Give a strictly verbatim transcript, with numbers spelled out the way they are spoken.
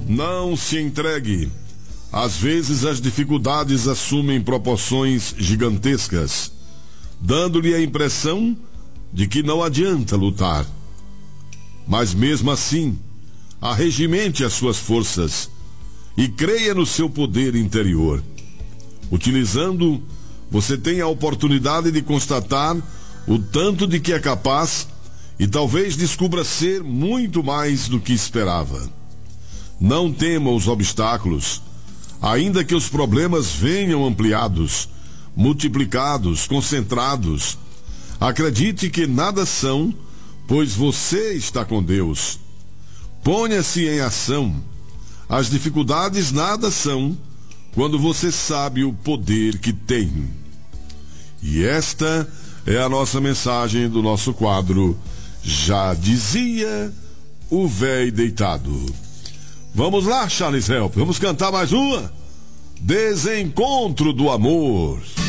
Não se entregue. Às vezes as dificuldades assumem proporções gigantescas, dando-lhe a impressão de que não adianta lutar. Mas mesmo assim, arregimente as suas forças e creia no seu poder interior. Utilizando, você tem a oportunidade de constatar o tanto de que é capaz e talvez descubra ser muito mais do que esperava. Não tema os obstáculos, ainda que os problemas venham ampliados, multiplicados, concentrados. Acredite que nada são, pois você está com Deus. Ponha-se em ação. As dificuldades nada são, quando você sabe o poder que tem. E esta é a nossa mensagem do nosso quadro Já Dizia o Véi Deitado. Vamos lá, Charles Help, vamos cantar mais uma? Desencontro do Amor.